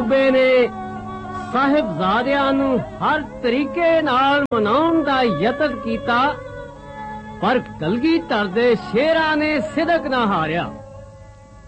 ਸੂਬੇ ਨੇ ਸਾਹਿਬਜ਼ਾਦਿਆਂ ਨੂੰ ਹਰ ਤਰੀਕੇ ਨਾਲ ਮਨਾਉਣ ਦਾ ਯਤਨ ਕੀਤਾ, ਪਰ ਕਲਗੀਧਰ ਦੇ ਸ਼ੇਰਾਂ ਨੇ ਸਿਦਕ ਨਾ ਹਾਰਿਆ।